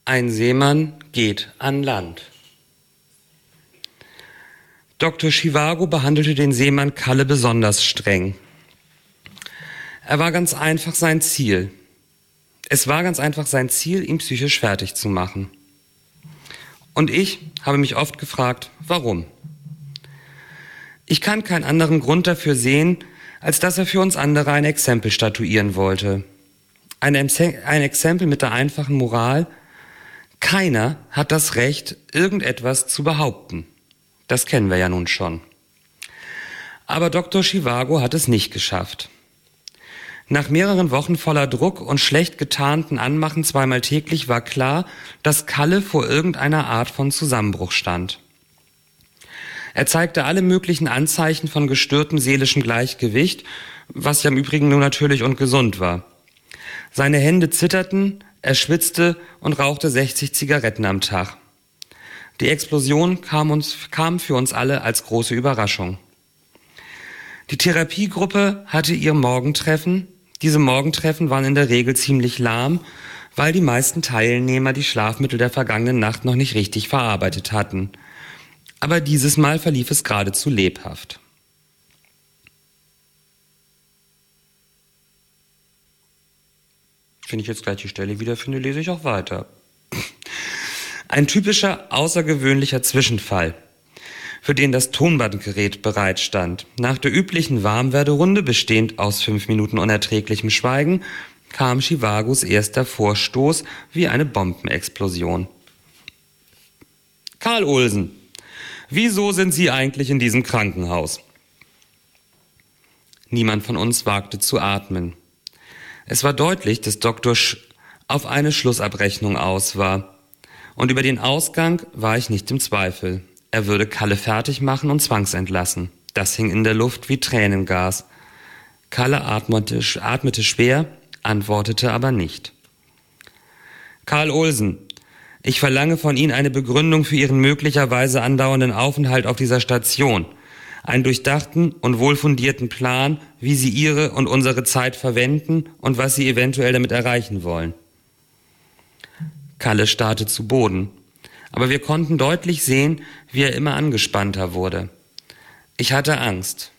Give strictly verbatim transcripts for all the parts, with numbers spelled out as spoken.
Ein Seemann geht an Land. Doktor Zhivago behandelte den Seemann Kalle besonders streng. Er war ganz einfach sein Ziel. Es war ganz einfach sein Ziel, ihn psychisch fertig zu machen. Und ich habe mich oft gefragt, warum? Ich kann keinen anderen Grund dafür sehen, als dass er für uns andere ein Exempel statuieren wollte. Ein, ein Exempel mit der einfachen Moral: Keiner hat das Recht, irgendetwas zu behaupten. Das kennen wir ja nun schon. Aber Doktor Zhivago hat es nicht geschafft. Nach mehreren Wochen voller Druck und schlecht getarnten Anmachen zweimal täglich war klar, dass Kalle vor irgendeiner Art von Zusammenbruch stand. Er zeigte alle möglichen Anzeichen von gestörtem seelischem Gleichgewicht, was ja im Übrigen nur natürlich und gesund war. Seine Hände zitterten, er schwitzte und rauchte sechzig Zigaretten am Tag. Die Explosion kam, uns, kam für uns alle als große Überraschung. Die Therapiegruppe hatte ihr Morgentreffen. Diese Morgentreffen waren in der Regel ziemlich lahm, weil die meisten Teilnehmer die Schlafmittel der vergangenen Nacht noch nicht richtig verarbeitet hatten. Aber dieses Mal verlief es geradezu lebhaft. Wenn ich jetzt gleich die Stelle wiederfinde, lese ich auch weiter. Ein typischer, außergewöhnlicher Zwischenfall, für den das Tonbandgerät bereitstand. Nach der üblichen Warmwerderunde, bestehend aus fünf Minuten unerträglichem Schweigen, kam Zhivagos erster Vorstoß wie eine Bombenexplosion. Karl Olsen, wieso sind Sie eigentlich in diesem Krankenhaus? Niemand von uns wagte zu atmen. Es war deutlich, dass Doktor Sch auf eine Schlussabrechnung aus war. Und über den Ausgang war ich nicht im Zweifel. Er würde Kalle fertig machen und zwangsentlassen. Das hing in der Luft wie Tränengas. Kalle atmete, atmete schwer, antwortete aber nicht. Karl Olsen, ich verlange von Ihnen eine Begründung für Ihren möglicherweise andauernden Aufenthalt auf dieser Station. Einen durchdachten und wohlfundierten Plan, wie Sie Ihre und unsere Zeit verwenden und was Sie eventuell damit erreichen wollen. Kalle starrte zu Boden, aber wir konnten deutlich sehen, wie er immer angespannter wurde. Ich hatte Angst.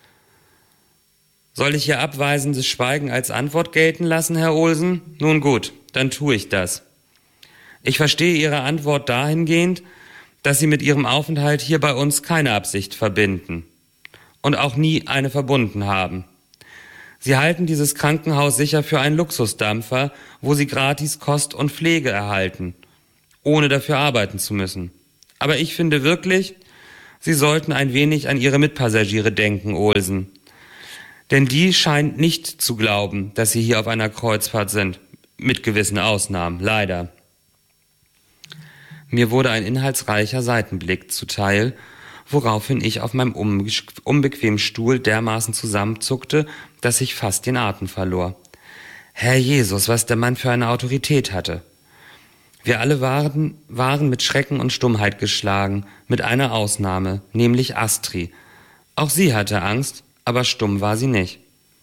Soll ich Ihr abweisendes Schweigen als Antwort gelten lassen, Herr Olsen? Nun gut, dann tue ich das. Ich verstehe Ihre Antwort dahingehend, dass Sie mit Ihrem Aufenthalt hier bei uns keine Absicht verbinden und auch nie eine verbunden haben. Sie halten dieses Krankenhaus sicher für einen Luxusdampfer, wo Sie gratis Kost und Pflege erhalten, ohne dafür arbeiten zu müssen. Aber ich finde wirklich, Sie sollten ein wenig an Ihre Mitpassagiere denken, Olsen. Denn die scheint nicht zu glauben, dass Sie hier auf einer Kreuzfahrt sind, mit gewissen Ausnahmen, leider. Mir wurde ein inhaltsreicher Seitenblick zuteil, woraufhin ich auf meinem unbequemen Stuhl dermaßen zusammenzuckte, dass ich fast den Atem verlor. Herr Jesus, was der Mann für eine Autorität hatte. Wir alle waren, waren mit Schrecken und Stummheit geschlagen, mit einer Ausnahme, nämlich Astrid. Auch sie hatte Angst, aber stumm war sie nicht.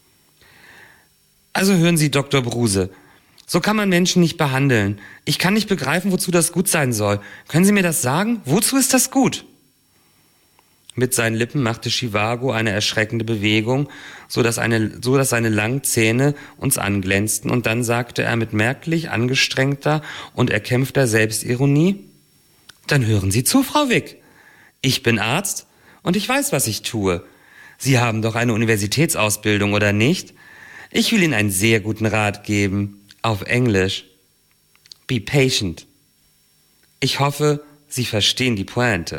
Also hören Sie, Doktor Bruse, so kann man Menschen nicht behandeln. Ich kann nicht begreifen, wozu das gut sein soll. Können Sie mir das sagen? Wozu ist das gut? Mit seinen Lippen machte Zhivago eine erschreckende Bewegung, so dass, eine, so dass seine langen Zähne uns anglänzten, und dann sagte er mit merklich angestrengter und erkämpfter Selbstironie: Dann hören Sie zu, Frau Wick. Ich bin Arzt und ich weiß, was ich tue. Sie haben doch eine Universitätsausbildung, oder nicht? Ich will Ihnen einen sehr guten Rat geben. Auf Englisch. Be patient. Ich hoffe, Sie verstehen die Pointe.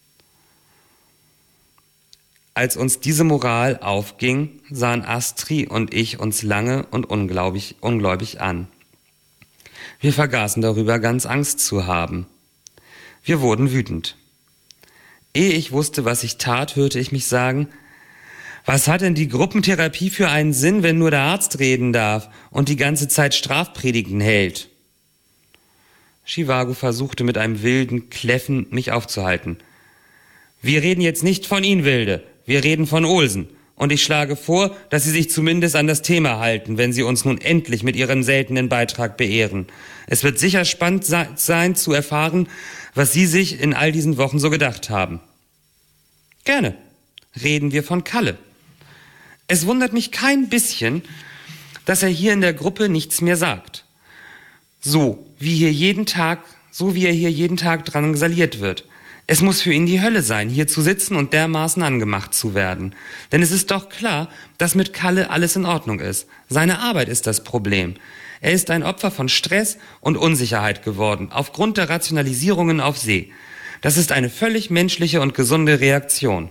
Als uns diese Moral aufging, sahen Astrid und ich uns lange und ungläubig, ungläubig an. Wir vergaßen darüber, ganz Angst zu haben. Wir wurden wütend. Ehe ich wusste, was ich tat, hörte ich mich sagen: Was hat denn die Gruppentherapie für einen Sinn, wenn nur der Arzt reden darf und die ganze Zeit Strafpredigten hält? Zhivago versuchte mit einem wilden Kläffen, mich aufzuhalten. Wir reden jetzt nicht von Ihnen, Wilde. Wir reden von Olsen. und ich schlage vor, dass Sie sich zumindest an das Thema halten, wenn Sie uns nun endlich mit Ihrem seltenen Beitrag beehren. Es wird sicher spannend sein, zu erfahren, was Sie sich in all diesen Wochen so gedacht haben. Gerne. Reden wir von Kalle. Es wundert mich kein bisschen, dass er hier in der Gruppe nichts mehr sagt. So wie hier jeden Tag, so wie er hier jeden Tag drangsaliert wird. Es muss für ihn die Hölle sein, hier zu sitzen und dermaßen angemacht zu werden. Denn es ist doch klar, dass mit Kalle alles in Ordnung ist. Seine Arbeit ist das Problem. Er ist ein Opfer von Stress und Unsicherheit geworden, aufgrund der Rationalisierungen auf See. Das ist eine völlig menschliche und gesunde Reaktion.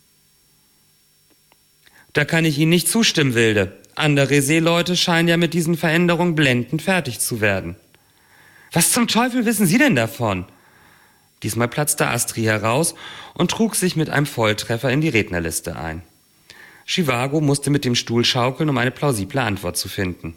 Da kann ich Ihnen nicht zustimmen, Wilde. Andere Seeleute scheinen ja mit diesen Veränderungen blendend fertig zu werden. Was zum Teufel wissen Sie denn davon? Diesmal platzte Astrid heraus und trug sich mit einem Volltreffer in die Rednerliste ein. Zhivago musste mit dem Stuhl schaukeln, um eine plausible Antwort zu finden.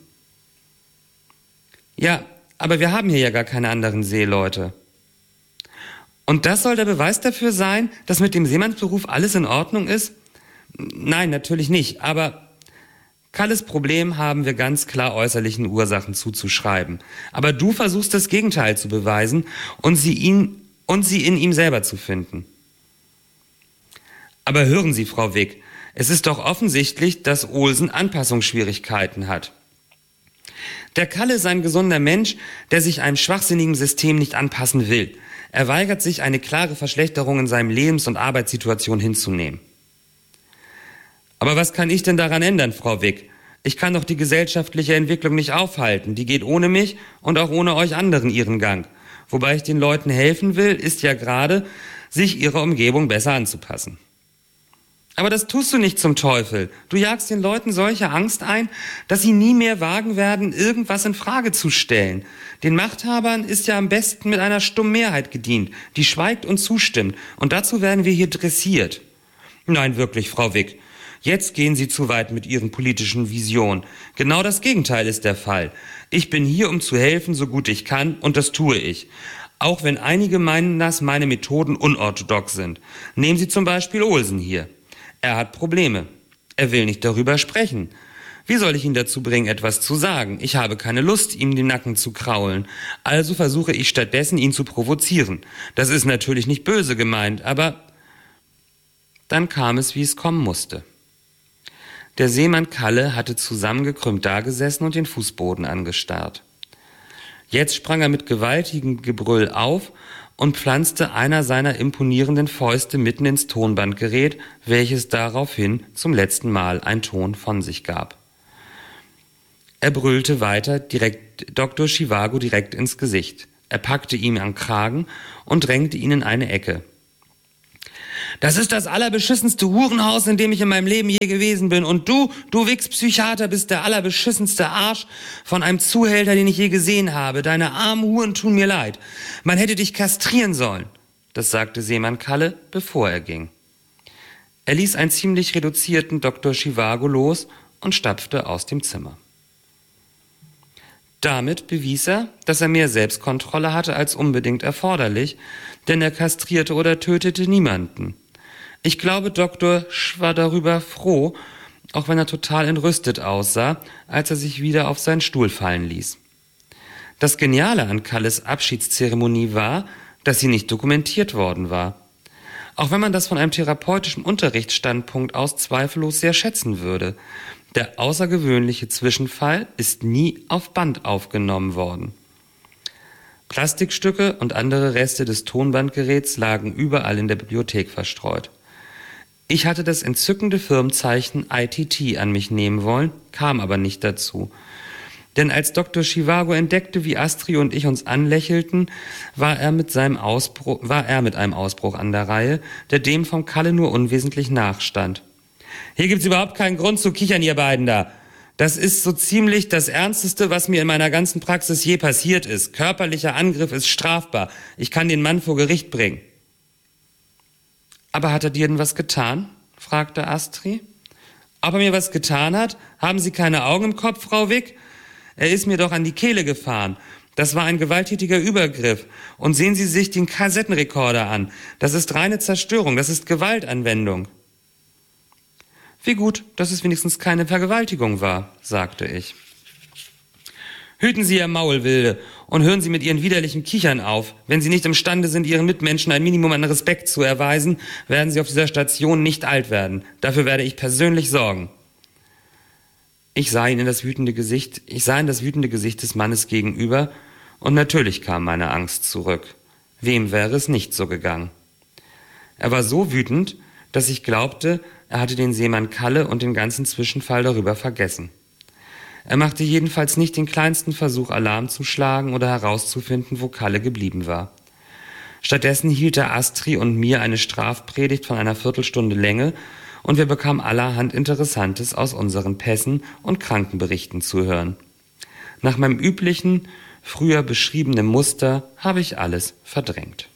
Ja, aber wir haben hier ja gar keine anderen Seeleute. Und das soll der Beweis dafür sein, dass mit dem Seemannsberuf alles in Ordnung ist? Nein, natürlich nicht, aber Kalles Problem haben wir ganz klar äußerlichen Ursachen zuzuschreiben. Aber du versuchst das Gegenteil zu beweisen und sie ihn und sie in ihm selber zu finden. Aber hören Sie, Frau Wick, es ist doch offensichtlich, dass Olsen Anpassungsschwierigkeiten hat. Der Kalle ist ein gesunder Mensch, der sich einem schwachsinnigen System nicht anpassen will. Er weigert sich, eine klare Verschlechterung in seinem Lebens- und Arbeitssituation hinzunehmen. Aber was kann ich denn daran ändern, Frau Wick? Ich kann doch die gesellschaftliche Entwicklung nicht aufhalten. Die geht ohne mich und auch ohne euch anderen ihren Gang. Wobei ich den Leuten helfen will, ist ja gerade, sich ihrer Umgebung besser anzupassen. Aber das tust du nicht zum Teufel. Du jagst den Leuten solche Angst ein, dass sie nie mehr wagen werden, irgendwas in Frage zu stellen. Den Machthabern ist ja am besten mit einer stummen Mehrheit gedient, die schweigt und zustimmt. Und dazu werden wir hier dressiert. Nein, wirklich, Frau Wick. Jetzt gehen Sie zu weit mit Ihren politischen Visionen. Genau das Gegenteil ist der Fall. Ich bin hier, um zu helfen, so gut ich kann, und das tue ich. Auch wenn einige meinen, dass meine Methoden unorthodox sind. Nehmen Sie zum Beispiel Olsen hier. Er hat Probleme. Er will nicht darüber sprechen. Wie soll ich ihn dazu bringen, etwas zu sagen? Ich habe keine Lust, ihm den Nacken zu kraulen. Also versuche ich stattdessen, ihn zu provozieren. Das ist natürlich nicht böse gemeint, aber dann kam es, wie es kommen musste. Der Seemann Kalle hatte zusammengekrümmt dagesessen und den Fußboden angestarrt. Jetzt sprang er mit gewaltigem Gebrüll auf und pflanzte einer seiner imponierenden Fäuste mitten ins Tonbandgerät, welches daraufhin zum letzten Mal einen Ton von sich gab. Er brüllte weiter direkt Doktor Zhivago direkt ins Gesicht. Er packte ihn am Kragen und drängte ihn in eine Ecke. Das ist das allerbeschissenste Hurenhaus, in dem ich in meinem Leben je gewesen bin. Und du, du Wichspsychiater, bist der allerbeschissenste Arsch von einem Zuhälter, den ich je gesehen habe. Deine armen Huren tun mir leid. Man hätte dich kastrieren sollen. Das sagte Seemann Kalle, bevor er ging. Er ließ einen ziemlich reduzierten Doktor Zhivago los und stapfte aus dem Zimmer. Damit bewies er, dass er mehr Selbstkontrolle hatte als unbedingt erforderlich, denn er kastrierte oder tötete niemanden. Ich glaube, Doktor Sch war darüber froh, auch wenn er total entrüstet aussah, als er sich wieder auf seinen Stuhl fallen ließ. Das Geniale an Kalles Abschiedszeremonie war, dass sie nicht dokumentiert worden war. Auch wenn man das von einem therapeutischen Unterrichtsstandpunkt aus zweifellos sehr schätzen würde. Der außergewöhnliche Zwischenfall ist nie auf Band aufgenommen worden. Plastikstücke und andere Reste des Tonbandgeräts lagen überall in der Bibliothek verstreut. Ich hatte das entzückende Firmenzeichen I T T an mich nehmen wollen, kam aber nicht dazu. Denn als Doktor Zhivago entdeckte, wie Astrid und ich uns anlächelten, war er mit seinem Ausbruch, war er mit einem Ausbruch an der Reihe, der dem vom Kalle nur unwesentlich nachstand. Hier gibt's überhaupt keinen Grund zu kichern, ihr beiden da. Das ist so ziemlich das Ernsteste, was mir in meiner ganzen Praxis je passiert ist. Körperlicher Angriff ist strafbar. Ich kann den Mann vor Gericht bringen. Aber hat er dir denn was getan? Fragte Astrid. Ob er mir was getan hat? Haben Sie keine Augen im Kopf, Frau Wick? Er ist mir doch an die Kehle gefahren. Das war ein gewalttätiger Übergriff. Und sehen Sie sich den Kassettenrekorder an. Das ist reine Zerstörung, das ist Gewaltanwendung. Wie gut, dass es wenigstens keine Vergewaltigung war, sagte ich. Hüten Sie Ihr Maul, Wilde, und hören Sie mit Ihren widerlichen Kichern auf. Wenn Sie nicht imstande sind, Ihren Mitmenschen ein Minimum an Respekt zu erweisen, werden Sie auf dieser Station nicht alt werden. Dafür werde ich persönlich sorgen. Ich sah ihn in das wütende Gesicht, ich sah in das wütende Gesicht des Mannes gegenüber, und natürlich kam meine Angst zurück. Wem wäre es nicht so gegangen? Er war so wütend, dass ich glaubte, er hatte den Seemann Kalle und den ganzen Zwischenfall darüber vergessen. Er machte jedenfalls nicht den kleinsten Versuch, Alarm zu schlagen oder herauszufinden, wo Kalle geblieben war. Stattdessen hielt er Astrid und mir eine Strafpredigt von einer Viertelstunde Länge, und wir bekamen allerhand Interessantes aus unseren Pässen und Krankenberichten zu hören. Nach meinem üblichen, früher beschriebenen Muster habe ich alles verdrängt.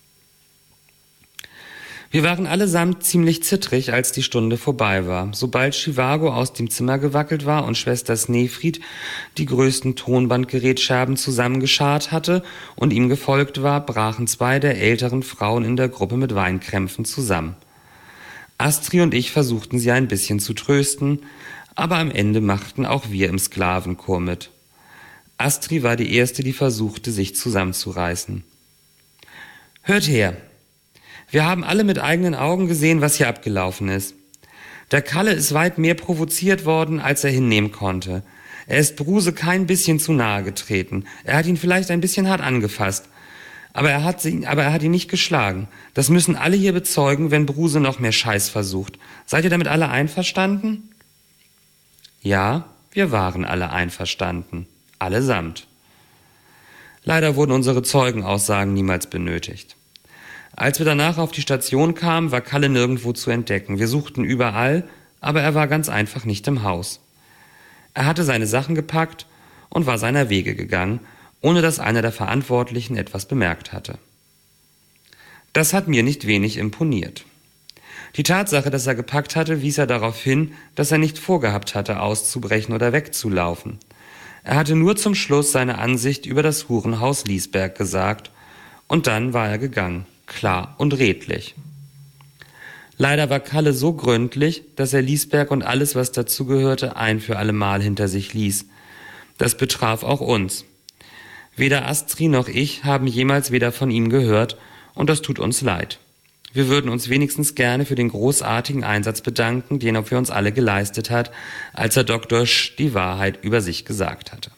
Wir waren allesamt ziemlich zittrig, als die Stunde vorbei war. Sobald Chivago aus dem Zimmer gewackelt war und Schwester Snefried die größten Tonbandgerätscherben zusammengescharrt hatte und ihm gefolgt war, brachen zwei der älteren Frauen in der Gruppe mit Weinkrämpfen zusammen. Astrid und ich versuchten sie ein bisschen zu trösten, aber am Ende machten auch wir im Sklavenchor mit. Astrid war die erste, die versuchte, sich zusammenzureißen. »Hört her! Wir haben alle mit eigenen Augen gesehen, was hier abgelaufen ist. Der Kalle ist weit mehr provoziert worden, als er hinnehmen konnte. Er ist Bruse kein bisschen zu nahe getreten. Er hat ihn vielleicht ein bisschen hart angefasst. Aber er hat sie, aber er hat ihn nicht geschlagen. Das müssen alle hier bezeugen, wenn Bruse noch mehr Scheiß versucht. Seid ihr damit alle einverstanden?« Ja, wir waren alle einverstanden. Allesamt. Leider wurden unsere Zeugenaussagen niemals benötigt. Als wir danach auf die Station kamen, war Kalle nirgendwo zu entdecken. Wir suchten überall, aber er war ganz einfach nicht im Haus. Er hatte seine Sachen gepackt und war seiner Wege gegangen, ohne dass einer der Verantwortlichen etwas bemerkt hatte. Das hat mir nicht wenig imponiert. Die Tatsache, dass er gepackt hatte, wies er darauf hin, dass er nicht vorgehabt hatte, auszubrechen oder wegzulaufen. Er hatte nur zum Schluss seine Ansicht über das Hurenhaus Liesberg gesagt, und dann war er gegangen. Klar und redlich. Leider war Kalle so gründlich, dass er Liesberg und alles, was dazugehörte, ein für allemal hinter sich ließ. Das betraf auch uns. Weder Astrid noch ich haben jemals wieder von ihm gehört, und das tut uns leid. Wir würden uns wenigstens gerne für den großartigen Einsatz bedanken, den er für uns alle geleistet hat, als er Doktor Sch die Wahrheit über sich gesagt hatte.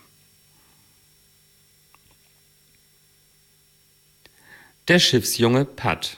Der Schiffsjunge Pat.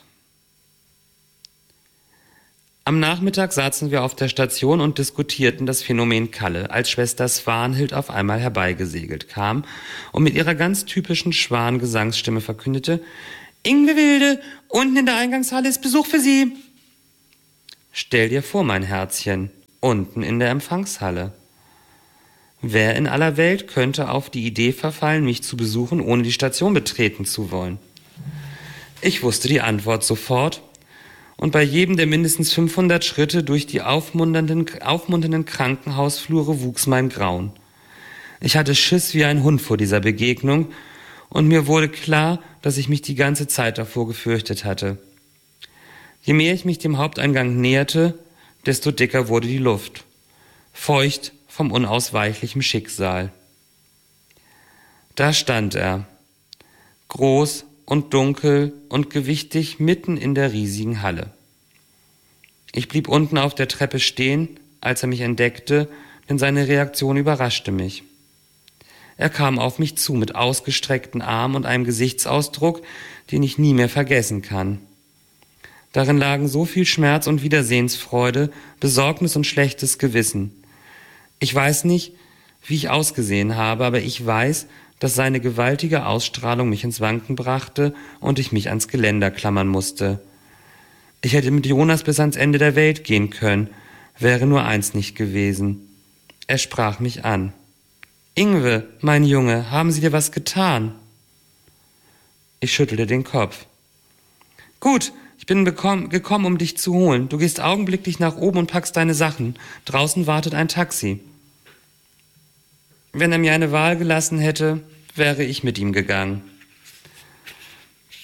Am Nachmittag saßen wir auf der Station und diskutierten das Phänomen Kalle, als Schwester Swanhild auf einmal herbeigesegelt kam und mit ihrer ganz typischen Schwangesangsstimme verkündete: »Ingwe Wilde, unten in der Eingangshalle ist Besuch für Sie.« Stell dir vor, mein Herzchen, unten in der Empfangshalle. Wer in aller Welt könnte auf die Idee verfallen, mich zu besuchen, ohne die Station betreten zu wollen? Ich wusste die Antwort sofort, und bei jedem der mindestens fünfhundert Schritte durch die aufmunternden, aufmunternden Krankenhausflure wuchs mein Grauen. Ich hatte Schiss wie ein Hund vor dieser Begegnung, und mir wurde klar, dass ich mich die ganze Zeit davor gefürchtet hatte. Je mehr ich mich dem Haupteingang näherte, desto dicker wurde die Luft, feucht vom unausweichlichen Schicksal. Da stand er, groß und dunkel und gewichtig mitten in der riesigen Halle. Ich blieb unten auf der Treppe stehen, als er mich entdeckte, denn seine Reaktion überraschte mich. Er kam auf mich zu mit ausgestreckten Armen und einem Gesichtsausdruck, den ich nie mehr vergessen kann. Darin lagen so viel Schmerz und Wiedersehensfreude, Besorgnis und schlechtes Gewissen. Ich weiß nicht, wie ich ausgesehen habe, aber ich weiß, dass seine gewaltige Ausstrahlung mich ins Wanken brachte und ich mich ans Geländer klammern musste. Ich hätte mit Jonas bis ans Ende der Welt gehen können, wäre nur eins nicht gewesen. Er sprach mich an. »Ingwe, mein Junge, haben Sie dir was getan?« Ich schüttelte den Kopf. »Gut, ich bin bekomm- gekommen, um dich zu holen. Du gehst augenblicklich nach oben und packst deine Sachen. Draußen wartet ein Taxi.« Wenn er mir eine Wahl gelassen hätte, wäre ich mit ihm gegangen.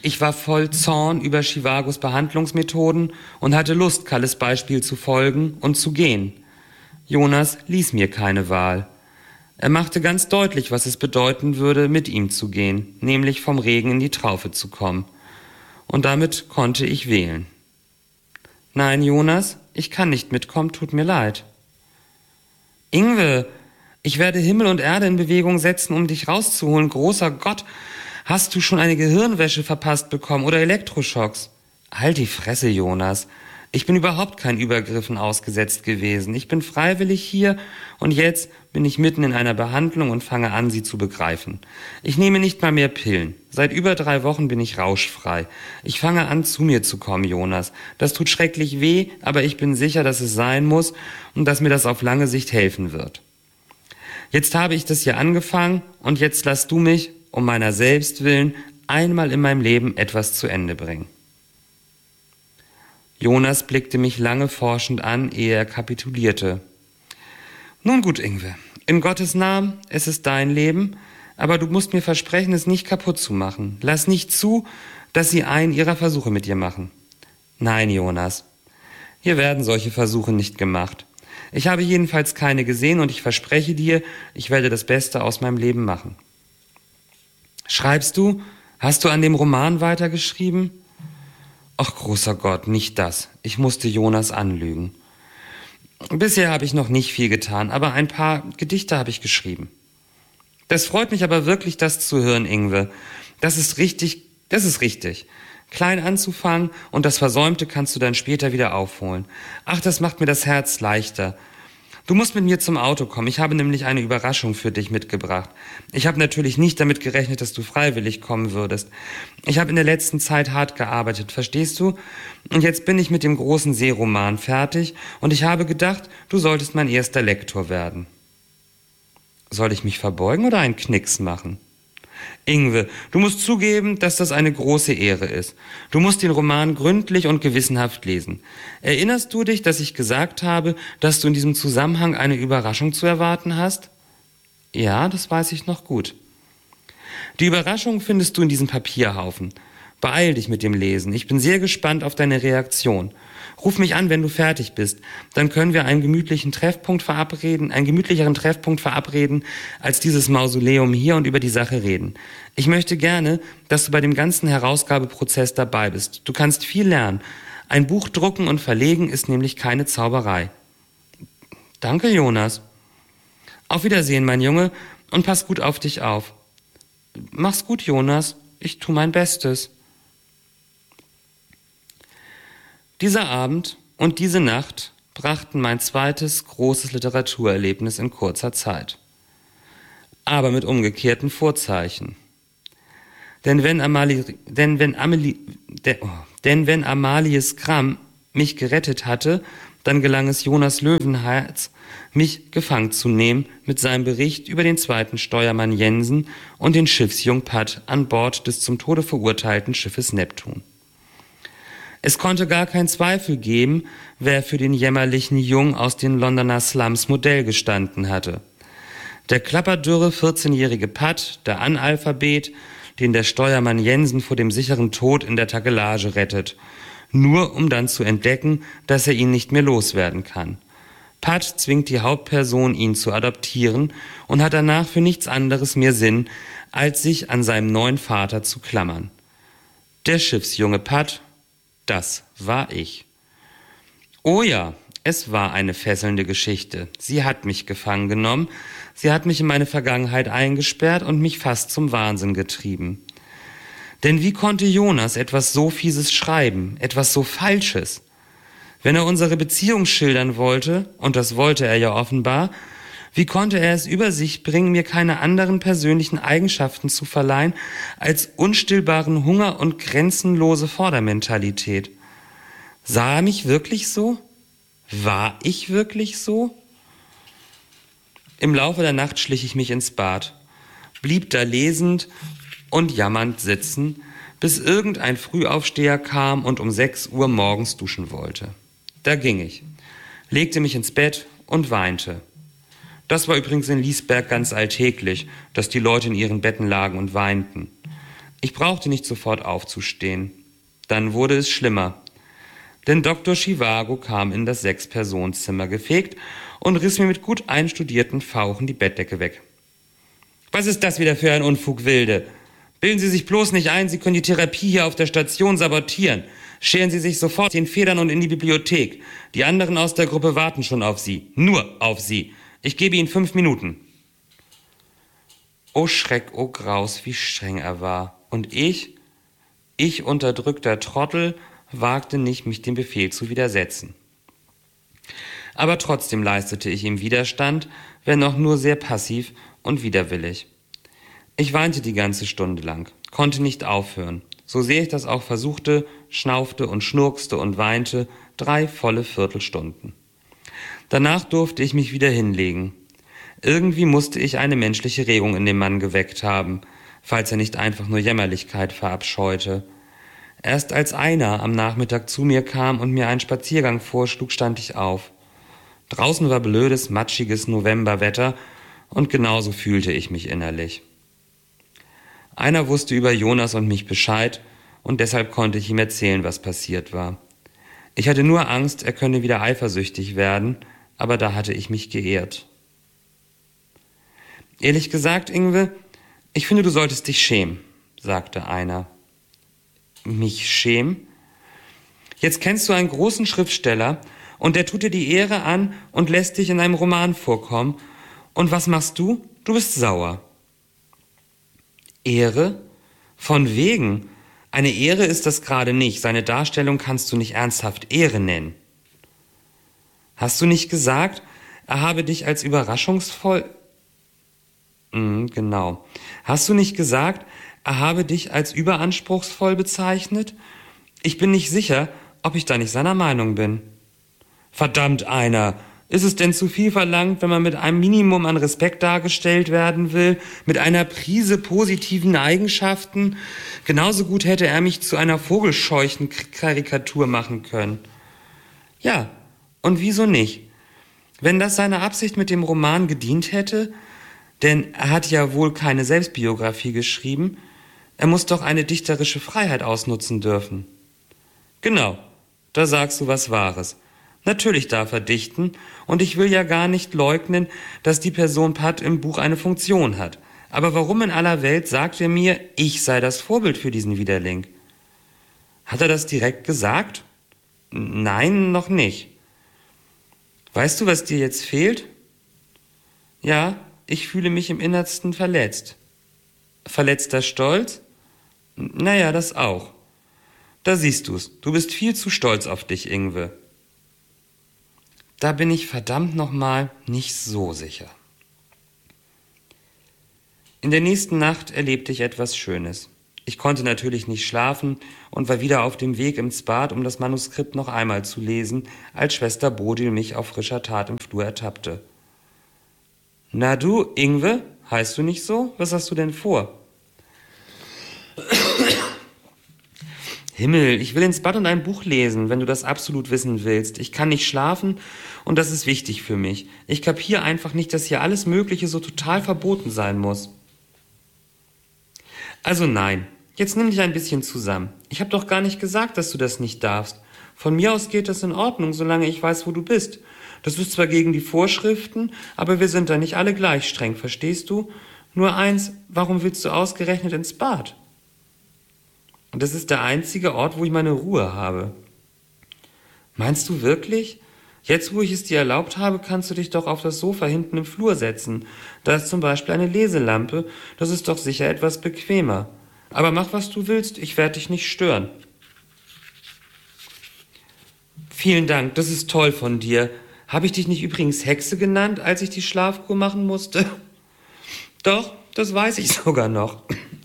Ich war voll Zorn über Chivagos Behandlungsmethoden und hatte Lust, Kalles Beispiel zu folgen und zu gehen. Jonas ließ mir keine Wahl. Er machte ganz deutlich, was es bedeuten würde, mit ihm zu gehen, nämlich vom Regen in die Traufe zu kommen. Und damit konnte ich wählen. Nein, Jonas, ich kann nicht mitkommen, tut mir leid. Ingwe, ich werde Himmel und Erde in Bewegung setzen, um dich rauszuholen. Großer Gott, hast du schon eine Gehirnwäsche verpasst bekommen oder Elektroschocks? Halt die Fresse, Jonas. Ich bin überhaupt keinen Übergriffen ausgesetzt gewesen. Ich bin freiwillig hier und jetzt bin ich mitten in einer Behandlung und fange an, sie zu begreifen. Ich nehme nicht mal mehr Pillen. Seit über drei Wochen bin ich rauschfrei. Ich fange an, zu mir zu kommen, Jonas. Das tut schrecklich weh, aber ich bin sicher, dass es sein muss und dass mir das auf lange Sicht helfen wird. Jetzt habe ich das hier angefangen und jetzt lass du mich, um meiner selbst willen, einmal in meinem Leben etwas zu Ende bringen. Jonas blickte mich lange forschend an, ehe er kapitulierte. Nun gut, Ingwe, in Gottes Namen, es ist dein Leben, aber du musst mir versprechen, es nicht kaputt zu machen. Lass nicht zu, dass sie einen ihrer Versuche mit dir machen. Nein, Jonas, hier werden solche Versuche nicht gemacht. Ich habe jedenfalls keine gesehen und ich verspreche dir, ich werde das Beste aus meinem Leben machen. Schreibst du? Hast du an dem Roman weitergeschrieben? Ach, großer Gott, nicht das. Ich musste Jonas anlügen. Bisher habe ich noch nicht viel getan, aber ein paar Gedichte habe ich geschrieben. Das freut mich aber wirklich, das zu hören, Ingwe. Das ist richtig, das ist richtig. Klein anzufangen und das Versäumte kannst du dann später wieder aufholen. Ach, das macht mir das Herz leichter. Du musst mit mir zum Auto kommen. Ich habe nämlich eine Überraschung für dich mitgebracht. Ich habe natürlich nicht damit gerechnet, dass du freiwillig kommen würdest. Ich habe in der letzten Zeit hart gearbeitet, verstehst du? Und jetzt bin ich mit dem großen Seeroman fertig und ich habe gedacht, du solltest mein erster Lektor werden. Soll ich mich verbeugen oder einen Knicks machen? Ingwe, du musst zugeben, dass das eine große Ehre ist. Du musst den Roman gründlich und gewissenhaft lesen. Erinnerst du dich, dass ich gesagt habe, dass du in diesem Zusammenhang eine Überraschung zu erwarten hast? Ja, das weiß ich noch gut. Die Überraschung findest du in diesem Papierhaufen. Beeil dich mit dem Lesen. Ich bin sehr gespannt auf deine Reaktion. Ruf mich an, wenn du fertig bist. Dann können wir einen gemütlichen Treffpunkt verabreden, einen gemütlicheren Treffpunkt verabreden, als dieses Mausoleum hier und über die Sache reden. Ich möchte gerne, dass du bei dem ganzen Herausgabeprozess dabei bist. Du kannst viel lernen. Ein Buch drucken und verlegen ist nämlich keine Zauberei. Danke, Jonas. Auf Wiedersehen, mein Junge, und pass gut auf dich auf. Mach's gut, Jonas. Ich tu mein Bestes. Dieser Abend und diese Nacht brachten mein zweites großes Literaturerlebnis in kurzer Zeit. Aber mit umgekehrten Vorzeichen. Denn wenn Amalie, denn wenn Amelie, de, oh, denn wenn Amalie Skram mich gerettet hatte, dann gelang es Jonas Löwenherz, mich gefangen zu nehmen mit seinem Bericht über den zweiten Steuermann Jensen und den Schiffsjung Pat an Bord des zum Tode verurteilten Schiffes Neptun. Es konnte gar kein Zweifel geben, wer für den jämmerlichen Jung aus den Londoner Slums Modell gestanden hatte. Der klapperdürre vierzehnjährige Pat, der Analphabet, den der Steuermann Jensen vor dem sicheren Tod in der Takelage rettet, nur um dann zu entdecken, dass er ihn nicht mehr loswerden kann. Pat zwingt die Hauptperson, ihn zu adoptieren und hat danach für nichts anderes mehr Sinn, als sich an seinem neuen Vater zu klammern. Der Schiffsjunge Pat, das war ich. Oh ja, es war eine fesselnde Geschichte. Sie hat mich gefangen genommen, sie hat mich in meine Vergangenheit eingesperrt und mich fast zum Wahnsinn getrieben. Denn wie konnte Jonas etwas so Fieses schreiben, etwas so Falsches? Wenn er unsere Beziehung schildern wollte, und das wollte er ja offenbar, wie konnte er es über sich bringen, mir keine anderen persönlichen Eigenschaften zu verleihen als unstillbaren Hunger und grenzenlose Vordermentalität? Sah er mich wirklich so? War ich wirklich so? Im Laufe der Nacht schlich ich mich ins Bad, blieb da lesend und jammernd sitzen, bis irgendein Frühaufsteher kam und um sechs Uhr morgens duschen wollte. Da ging ich, legte mich ins Bett und weinte. Das war übrigens in Liesberg ganz alltäglich, dass die Leute in ihren Betten lagen und weinten. Ich brauchte nicht sofort aufzustehen. Dann wurde es schlimmer. Denn Doktor Zhivago kam in das Sechs-Personen-Zimmer gefegt und riss mir mit gut einstudierten Fauchen die Bettdecke weg. »Was ist das wieder für ein Unfug, Wilde? Bilden Sie sich bloß nicht ein, Sie können die Therapie hier auf der Station sabotieren. Scheren Sie sich sofort den Federn und in die Bibliothek. Die anderen aus der Gruppe warten schon auf Sie. Nur auf Sie. Ich gebe Ihnen fünf Minuten.« Oh Schreck, oh Graus, wie streng er war. Und ich, ich unterdrückter Trottel, wagte nicht, mich dem Befehl zu widersetzen. Aber trotzdem leistete ich ihm Widerstand, wenn auch nur sehr passiv und widerwillig. Ich weinte die ganze Stunde lang, konnte nicht aufhören. So sehr ich das auch versuchte, schnaufte und schnurkste und weinte, drei volle Viertelstunden. Danach durfte ich mich wieder hinlegen. Irgendwie musste ich eine menschliche Regung in dem Mann geweckt haben, falls er nicht einfach nur Jämmerlichkeit verabscheute. Erst als einer am Nachmittag zu mir kam und mir einen Spaziergang vorschlug, stand ich auf. Draußen war blödes, matschiges Novemberwetter und genauso fühlte ich mich innerlich. Einer wusste über Jonas und mich Bescheid und deshalb konnte ich ihm erzählen, was passiert war. Ich hatte nur Angst, er könne wieder eifersüchtig werden, aber da hatte ich mich geehrt. »Ehrlich gesagt, Ingwe, ich finde, du solltest dich schämen«, sagte einer. »Mich schämen? Jetzt kennst du einen großen Schriftsteller und der tut dir die Ehre an und lässt dich in einem Roman vorkommen. Und was machst du? Du bist sauer.« »Ehre? Von wegen. Eine Ehre ist das gerade nicht. Seine Darstellung kannst du nicht ernsthaft Ehre nennen.« »Hast du nicht gesagt, er habe dich als überraschungsvoll...« hm, »Genau. Hast du nicht gesagt, er habe dich als überanspruchsvoll bezeichnet? Ich bin nicht sicher, ob ich da nicht seiner Meinung bin.« »Verdammt einer! Ist es denn zu viel verlangt, wenn man mit einem Minimum an Respekt dargestellt werden will, mit einer Prise positiven Eigenschaften? Genauso gut hätte er mich zu einer vogelscheuchen Karikatur machen können.« »Ja, und wieso nicht? Wenn das seiner Absicht mit dem Roman gedient hätte, denn er hat ja wohl keine Selbstbiografie geschrieben, er muss doch eine dichterische Freiheit ausnutzen dürfen.« »Genau, da sagst du was Wahres. Natürlich darf er dichten, und ich will ja gar nicht leugnen, dass die Person Pat im Buch eine Funktion hat. Aber warum in aller Welt sagt er mir, ich sei das Vorbild für diesen Widerling?« »Hat er das direkt gesagt?« »Nein, noch nicht.« »Weißt du, was dir jetzt fehlt?« »Ja, ich fühle mich im Innersten verletzt.« »Verletzter Stolz?« »Naja, das auch. Da siehst du's, du bist viel zu stolz auf dich, Ingwe.« »Da bin ich verdammt nochmal nicht so sicher.« In der nächsten Nacht erlebte ich etwas Schönes. Ich konnte natürlich nicht schlafen und war wieder auf dem Weg ins Bad, um das Manuskript noch einmal zu lesen, als Schwester Bodil mich auf frischer Tat im Flur ertappte. »Na du, Ingwe, heißt du nicht so? Was hast du denn vor?« »Himmel, ich will ins Bad und ein Buch lesen, wenn du das absolut wissen willst. Ich kann nicht schlafen und das ist wichtig für mich. Ich kapiere einfach nicht, dass hier alles Mögliche so total verboten sein muss.« »Also nein, jetzt nimm dich ein bisschen zusammen. Ich habe doch gar nicht gesagt, dass du das nicht darfst. Von mir aus geht das in Ordnung, solange ich weiß, wo du bist. Das ist zwar gegen die Vorschriften, aber wir sind da nicht alle gleich streng, verstehst du? Nur eins, warum willst du ausgerechnet ins Bad?« »Und das ist der einzige Ort, wo ich meine Ruhe habe.« »Meinst du wirklich? Jetzt, wo ich es dir erlaubt habe, kannst du dich doch auf das Sofa hinten im Flur setzen. Da ist zum Beispiel eine Leselampe, das ist doch sicher etwas bequemer. Aber mach, was du willst, ich werde dich nicht stören.« »Vielen Dank, das ist toll von dir. Habe ich dich nicht übrigens Hexe genannt, als ich die Schlafkur machen musste?« »Doch, das weiß ich sogar noch.«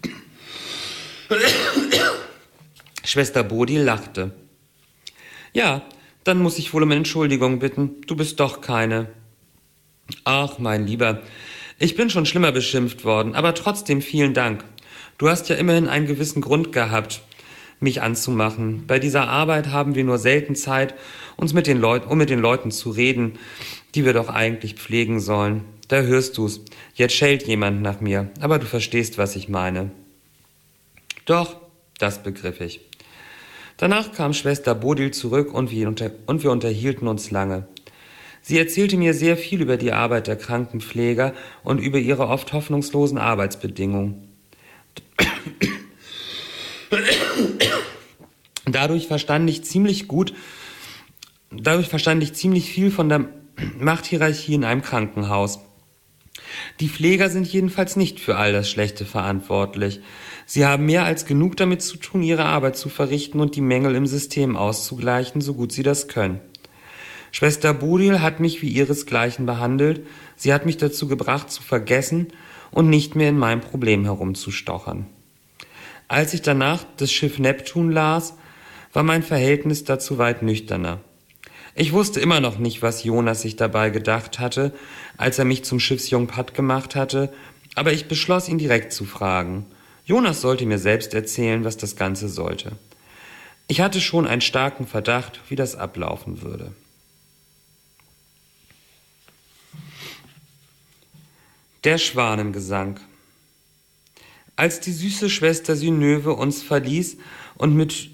Schwester Bodil lachte. »Ja, dann muss ich wohl um Entschuldigung bitten. Du bist doch keine.« »Ach, mein Lieber, ich bin schon schlimmer beschimpft worden, aber trotzdem vielen Dank. Du hast ja immerhin einen gewissen Grund gehabt, mich anzumachen. Bei dieser Arbeit haben wir nur selten Zeit, uns mit den Leuten, um mit den Leuten zu reden, die wir doch eigentlich pflegen sollen. Da hörst du's. Jetzt schellt jemand nach mir, aber du verstehst, was ich meine.« Doch, das begriff ich. Danach kam Schwester Bodil zurück und wir, unter- und wir unterhielten uns lange. Sie erzählte mir sehr viel über die Arbeit der Krankenpfleger und über ihre oft hoffnungslosen Arbeitsbedingungen. Dadurch verstand ich ziemlich gut, dadurch verstand ich ziemlich viel von der Machthierarchie in einem Krankenhaus. Die Pfleger sind jedenfalls nicht für all das Schlechte verantwortlich. Sie haben mehr als genug damit zu tun, ihre Arbeit zu verrichten und die Mängel im System auszugleichen, so gut sie das können. Schwester Bodil hat mich wie ihresgleichen behandelt. Sie hat mich dazu gebracht, zu vergessen und nicht mehr in meinem Problem herumzustochern. Als ich danach das Schiff Neptun las, war mein Verhältnis dazu weit nüchterner. Ich wusste immer noch nicht, was Jonas sich dabei gedacht hatte, als er mich zum Schiffsjungpatt gemacht hatte, aber ich beschloss, ihn direkt zu fragen. Jonas sollte mir selbst erzählen, was das Ganze sollte. Ich hatte schon einen starken Verdacht, wie das ablaufen würde. Der Schwanengesang. Als die süße Schwester Synöve uns verließ und mit,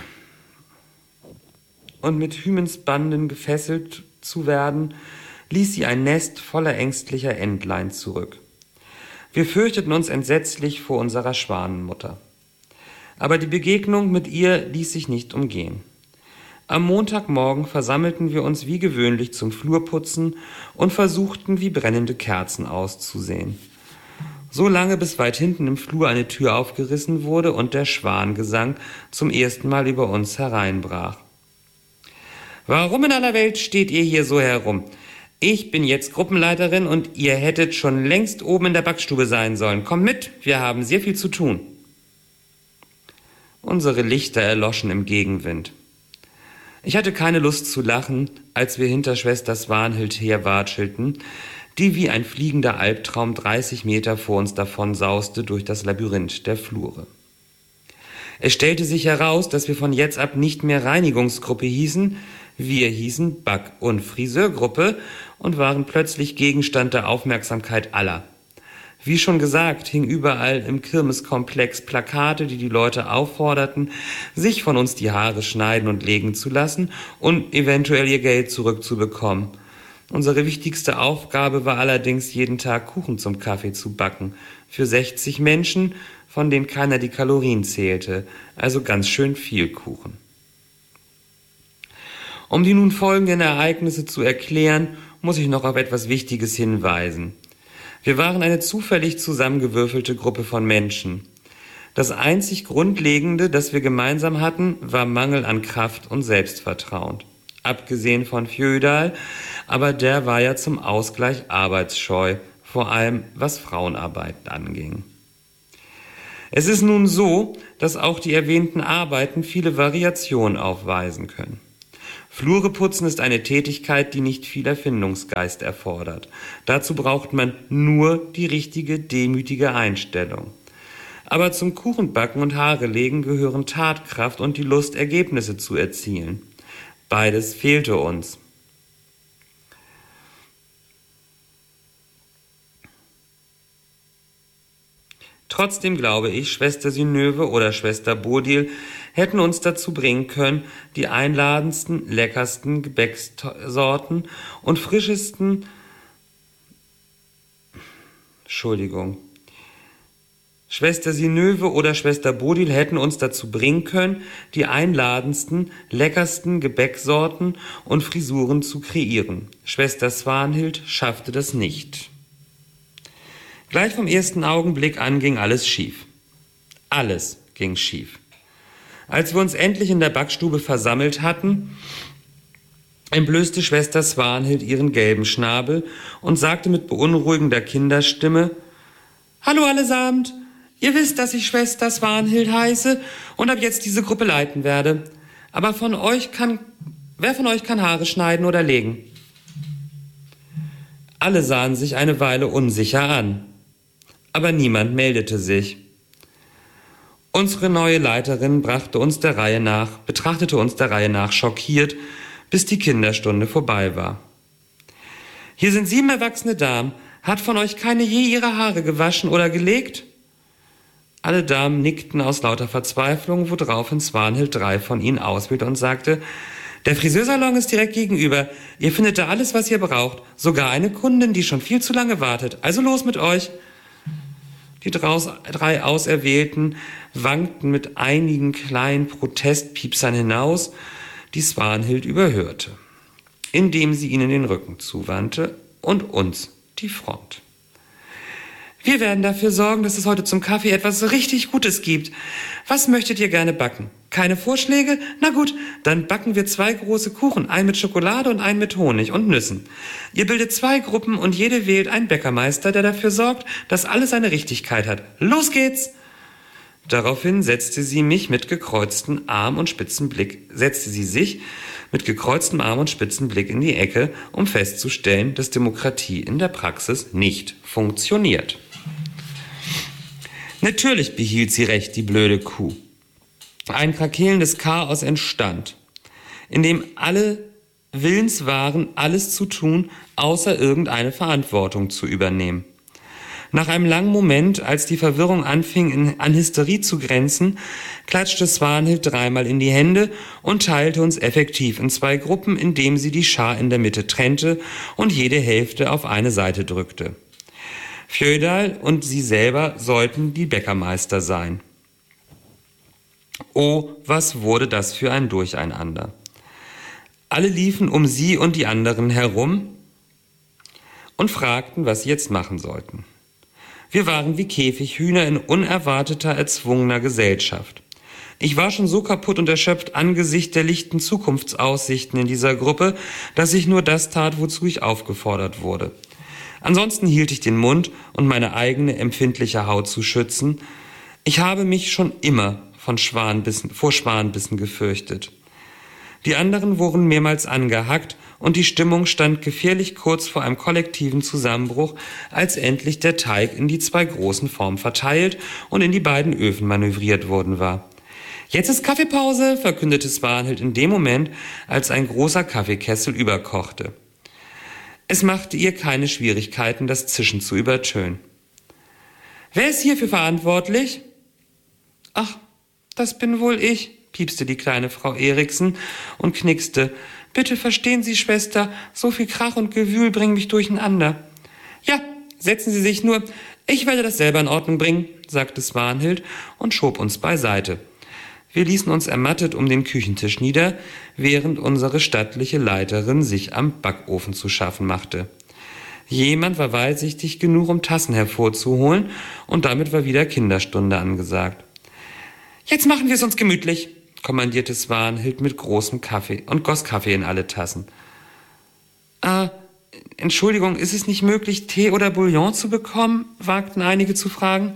und mit Hymensbanden gefesselt zu werden, ließ sie ein Nest voller ängstlicher Entlein zurück. Wir fürchteten uns entsetzlich vor unserer Schwanenmutter. Aber die Begegnung mit ihr ließ sich nicht umgehen. Am Montagmorgen versammelten wir uns wie gewöhnlich zum Flurputzen und versuchten, wie brennende Kerzen auszusehen. So lange, bis weit hinten im Flur eine Tür aufgerissen wurde und der Schwangesang zum ersten Mal über uns hereinbrach. »Warum in aller Welt steht ihr hier so herum? Ich bin jetzt Gruppenleiterin und ihr hättet schon längst oben in der Backstube sein sollen. Kommt mit, wir haben sehr viel zu tun.« Unsere Lichter erloschen im Gegenwind. Ich hatte keine Lust zu lachen, als wir hinter Schwester Swanhild herwatschelten, die wie ein fliegender Albtraum dreißig Meter vor uns davon sauste durch das Labyrinth der Flure. Es stellte sich heraus, dass wir von jetzt ab nicht mehr Reinigungsgruppe hießen, wir hießen Back- und Friseurgruppe und waren plötzlich Gegenstand der Aufmerksamkeit aller. Wie schon gesagt, hingen überall im Kirmeskomplex Plakate, die die Leute aufforderten, sich von uns die Haare schneiden und legen zu lassen und eventuell ihr Geld zurückzubekommen. Unsere wichtigste Aufgabe war allerdings, jeden Tag Kuchen zum Kaffee zu backen. Für sechzig Menschen, von denen keiner die Kalorien zählte. Also ganz schön viel Kuchen. Um die nun folgenden Ereignisse zu erklären, muss ich noch auf etwas Wichtiges hinweisen. Wir waren eine zufällig zusammengewürfelte Gruppe von Menschen. Das einzig Grundlegende, das wir gemeinsam hatten, war Mangel an Kraft und Selbstvertrauen. Abgesehen von Fjödal, aber der war ja zum Ausgleich arbeitsscheu, vor allem was Frauenarbeit anging. Es ist nun so, dass auch die erwähnten Arbeiten viele Variationen aufweisen können. Flureputzen ist eine Tätigkeit, die nicht viel Erfindungsgeist erfordert. Dazu braucht man nur die richtige, demütige Einstellung. Aber zum Kuchenbacken und Haarelegen gehören Tatkraft und die Lust, Ergebnisse zu erzielen. Beides fehlte uns. Trotzdem glaube ich, Schwester Synöve oder Schwester Bodil hätten uns dazu bringen können, die einladendsten, leckersten Gebäcksorten und frischesten, Entschuldigung, Schwester Synöve oder Schwester Bodil hätten uns dazu bringen können, die einladendsten, leckersten Gebäcksorten und Frisuren zu kreieren. Schwester Swanhild schaffte das nicht. Gleich vom ersten Augenblick an ging alles schief. Alles ging schief. Als wir uns endlich in der Backstube versammelt hatten, entblößte Schwester Swanhild ihren gelben Schnabel und sagte mit beunruhigender Kinderstimme: »Hallo allesamt, ihr wisst, dass ich Schwester Swanhild heiße und ab jetzt diese Gruppe leiten werde. Aber von euch kann, wer von euch kann Haare schneiden oder legen?« Alle sahen sich eine Weile unsicher an. Aber niemand meldete sich. Unsere neue Leiterin brachte uns der Reihe nach, betrachtete uns der Reihe nach schockiert, bis die Kinderstunde vorbei war. »Hier sind sieben erwachsene Damen. Hat von euch keine je ihre Haare gewaschen oder gelegt?« Alle Damen nickten aus lauter Verzweiflung, woraufhin Swanhild drei von ihnen auswählte und sagte: »Der Friseursalon ist direkt gegenüber. Ihr findet da alles, was ihr braucht. Sogar eine Kundin, die schon viel zu lange wartet. Also los mit euch!« Die drei Auserwählten wankten mit einigen kleinen Protestpiepsern hinaus, die Swanhild überhörte, indem sie ihnen den Rücken zuwandte und uns die Front. »Wir werden dafür sorgen, dass es heute zum Kaffee etwas richtig Gutes gibt. Was möchtet ihr gerne backen? Keine Vorschläge? Na gut, dann backen wir zwei große Kuchen, einen mit Schokolade und einen mit Honig und Nüssen. Ihr bildet zwei Gruppen und jede wählt einen Bäckermeister, der dafür sorgt, dass alles seine Richtigkeit hat. Los geht's!« Daraufhin setzte sie mich mit gekreuztem Arm und spitzen Blick, setzte sie sich mit gekreuztem Arm und spitzen Blick in die Ecke, um festzustellen, dass Demokratie in der Praxis nicht funktioniert. Natürlich behielt sie recht, die blöde Kuh. Ein krakeelendes Chaos entstand, in dem alle willens waren, alles zu tun, außer irgendeine Verantwortung zu übernehmen. Nach einem langen Moment, als die Verwirrung anfing, in, an Hysterie zu grenzen, klatschte Swanhild dreimal in die Hände und teilte uns effektiv in zwei Gruppen, indem sie die Schar in der Mitte trennte und jede Hälfte auf eine Seite drückte. Fjödal und sie selber sollten die Bäckermeister sein. Oh, was wurde das für ein Durcheinander. Alle liefen um sie und die anderen herum und fragten, was sie jetzt machen sollten. Wir waren wie Käfighühner in unerwarteter, erzwungener Gesellschaft. Ich war schon so kaputt und erschöpft angesichts der lichten Zukunftsaussichten in dieser Gruppe, dass ich nur das tat, wozu ich aufgefordert wurde. Ansonsten hielt ich den Mund, um meine eigene empfindliche Haut zu schützen. Ich habe mich schon immer von Schwanbissen, vor Schwanbissen gefürchtet. Die anderen wurden mehrmals angehackt und die Stimmung stand gefährlich kurz vor einem kollektiven Zusammenbruch, als endlich der Teig in die zwei großen Formen verteilt und in die beiden Öfen manövriert worden war. »Jetzt ist Kaffeepause«, verkündete Swanhild in dem Moment, als ein großer Kaffeekessel überkochte. Es machte ihr keine Schwierigkeiten, das Zischen zu übertönen. »Wer ist hierfür verantwortlich?« »Ach, das bin wohl ich«, piepste die kleine Frau Eriksen und knickste. »Bitte verstehen Sie, Schwester, so viel Krach und Gewühl bringen mich durcheinander.« »Ja, setzen Sie sich nur, ich werde das selber in Ordnung bringen«, sagte Swanhild und schob uns beiseite. Wir ließen uns ermattet um den Küchentisch nieder, während unsere stattliche Leiterin sich am Backofen zu schaffen machte. Jemand war weitsichtig genug, um Tassen hervorzuholen, und damit war wieder Kinderstunde angesagt. »Jetzt machen wir es uns gemütlich«, kommandierte Swanhild mit großem Kaffee und goss Kaffee in alle Tassen. »Äh, Entschuldigung, ist es nicht möglich, Tee oder Bouillon zu bekommen?«, wagten einige zu fragen.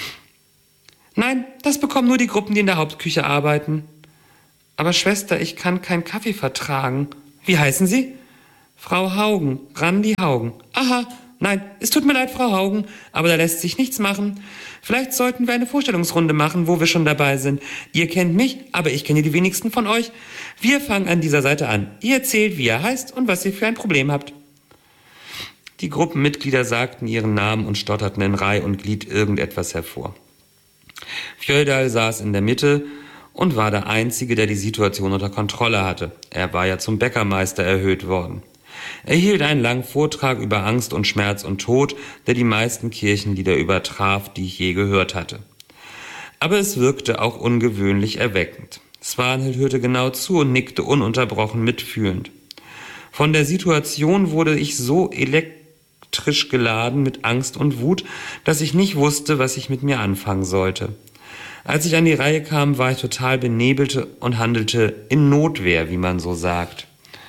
»Nein, das bekommen nur die Gruppen, die in der Hauptküche arbeiten.« »Aber Schwester, ich kann keinen Kaffee vertragen.« »Wie heißen Sie?« »Frau Haugen, Randi Haugen.« »Aha, nein, es tut mir leid, Frau Haugen, aber da lässt sich nichts machen. Vielleicht sollten wir eine Vorstellungsrunde machen, wo wir schon dabei sind. Ihr kennt mich, aber ich kenne die wenigsten von euch. Wir fangen an dieser Seite an. Ihr erzählt, wie ihr heißt und was ihr für ein Problem habt.« Die Gruppenmitglieder sagten ihren Namen und stotterten in Reih und Glied irgendetwas hervor. Fjödal saß in der Mitte und war der Einzige, der die Situation unter Kontrolle hatte. Er war ja zum Bäckermeister erhöht worden. Er hielt einen langen Vortrag über Angst und Schmerz und Tod, der die meisten Kirchenlieder übertraf, die ich je gehört hatte. Aber es wirkte auch ungewöhnlich erweckend. Swanhild hörte genau zu und nickte ununterbrochen mitfühlend. Von der Situation wurde ich so elektrisch geladen mit Angst und Wut, dass ich nicht wusste, was ich mit mir anfangen sollte. Als ich an die Reihe kam, war ich total benebelt und handelte in Notwehr, wie man so sagt.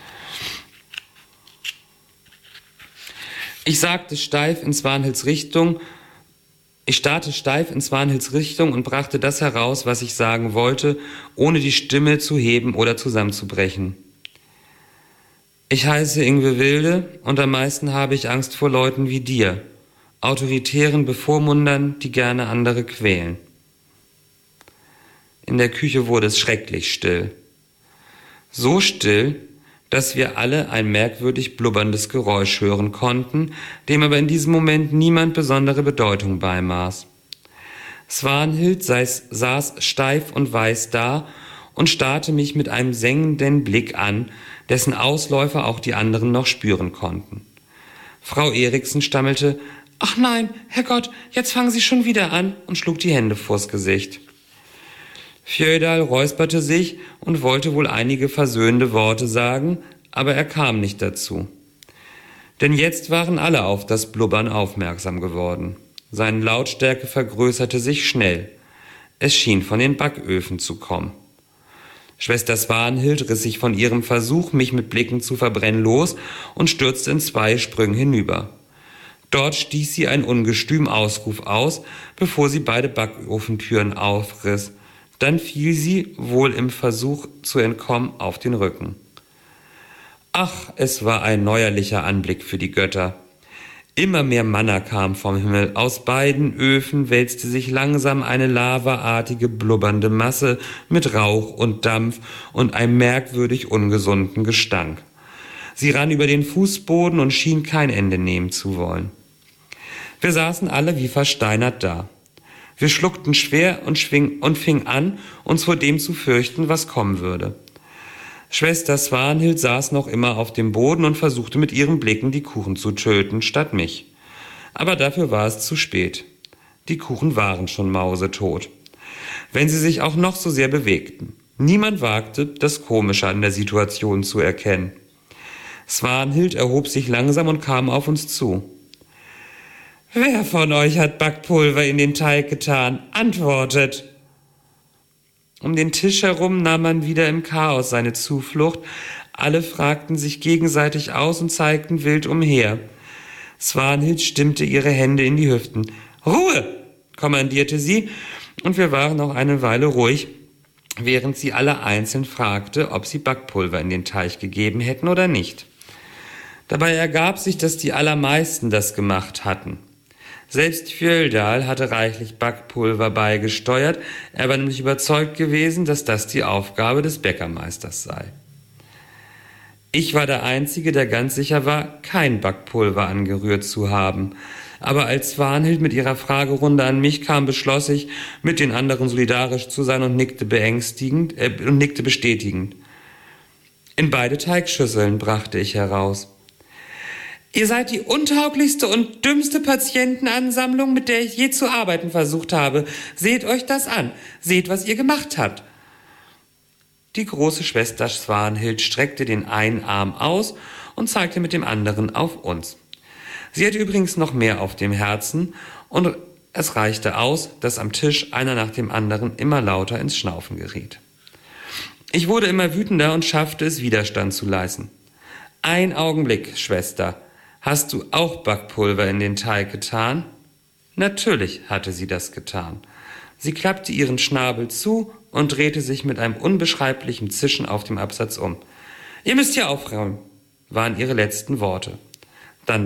Ich sagte steif in Swanhilds Richtung, ich starrte steif in Swanhilds Richtung und brachte das heraus, was ich sagen wollte, ohne die Stimme zu heben oder zusammenzubrechen. Ich heiße Ingwe Wilde und am meisten habe ich Angst vor Leuten wie dir, autoritären Bevormundern, die gerne andere quälen. In der Küche wurde es schrecklich still. So still, dass wir alle ein merkwürdig blubberndes Geräusch hören konnten, dem aber in diesem Moment niemand besondere Bedeutung beimaß. Swanhild saß steif und weiß da und starrte mich mit einem sengenden Blick an, dessen Ausläufer auch die anderen noch spüren konnten. Frau Eriksen stammelte: »Ach nein, Herrgott, jetzt fangen Sie schon wieder an«, und schlug die Hände vors Gesicht. Fjödal räusperte sich und wollte wohl einige versöhnende Worte sagen, aber er kam nicht dazu. Denn jetzt waren alle auf das Blubbern aufmerksam geworden. Seine Lautstärke vergrößerte sich schnell. Es schien von den Backöfen zu kommen. Schwester Swanhild riss sich von ihrem Versuch, mich mit Blicken zu verbrennen, los und stürzte in zwei Sprüngen hinüber. Dort stieß sie einen ungestümen Ausruf aus, bevor sie beide Backofentüren aufriss. Dann fiel sie, wohl im Versuch zu entkommen, auf den Rücken. Ach, es war ein neuerlicher Anblick für die Götter. Immer mehr Manna kam vom Himmel. Aus beiden Öfen wälzte sich langsam eine lavaartige, blubbernde Masse mit Rauch und Dampf und einem merkwürdig ungesunden Gestank. Sie rann über den Fußboden und schien kein Ende nehmen zu wollen. Wir saßen alle wie versteinert da. Wir schluckten schwer und, schwing und fingen an, uns vor dem zu fürchten, was kommen würde. Schwester Swanhild saß noch immer auf dem Boden und versuchte mit ihren Blicken die Kuchen zu töten, statt mich. Aber dafür war es zu spät. Die Kuchen waren schon mausetot. Wenn sie sich auch noch so sehr bewegten. Niemand wagte, das Komische an der Situation zu erkennen. Swanhild erhob sich langsam und kam auf uns zu. »Wer von euch hat Backpulver in den Teig getan? Antwortet!« Um den Tisch herum nahm man wieder im Chaos seine Zuflucht. Alle fragten sich gegenseitig aus und zeigten wild umher. Swanhild stimmte ihre Hände in die Hüften. »Ruhe!« kommandierte sie, und wir waren noch eine Weile ruhig, während sie alle einzeln fragte, ob sie Backpulver in den Teig gegeben hätten oder nicht. Dabei ergab sich, dass die allermeisten das gemacht hatten. Selbst Fjödal hatte reichlich Backpulver beigesteuert, er war nämlich überzeugt gewesen, dass das die Aufgabe des Bäckermeisters sei. Ich war der Einzige, der ganz sicher war, kein Backpulver angerührt zu haben. Aber als Swanhild mit ihrer Fragerunde an mich kam, beschloss ich, mit den anderen solidarisch zu sein und nickte beängstigend äh, und nickte bestätigend. In beide Teigschüsseln, brachte ich heraus. »Ihr seid die untauglichste und dümmste Patientenansammlung, mit der ich je zu arbeiten versucht habe. Seht euch das an. Seht, was ihr gemacht habt.« Die große Schwester Swanhild streckte den einen Arm aus und zeigte mit dem anderen auf uns. Sie hatte übrigens noch mehr auf dem Herzen, und es reichte aus, dass am Tisch einer nach dem anderen immer lauter ins Schnaufen geriet. Ich wurde immer wütender und schaffte es, Widerstand zu leisten. »Ein Augenblick, Schwester. Hast du auch Backpulver in den Teig getan?« Natürlich hatte sie das getan. Sie klappte ihren Schnabel zu und drehte sich mit einem unbeschreiblichen Zischen auf dem Absatz um. »Ihr müsst hier aufräumen«, waren ihre letzten Worte.